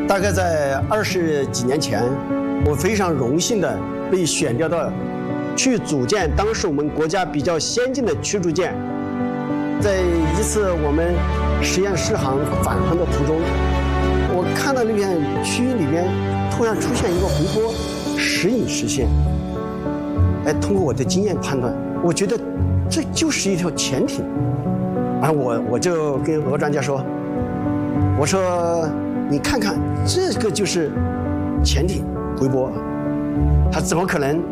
大概在20几年前，我非常荣幸的被选调到去组建当时我们国家比较先进的驱逐舰。在一次我们实验试航返航的途中，我看到那片区域里面突然出现一个回波，时隐时现。通过我的经验判断，我觉得这就是一条潜艇。我就跟俄专家说，我说你看看，这个就是潜艇回波，它怎么可能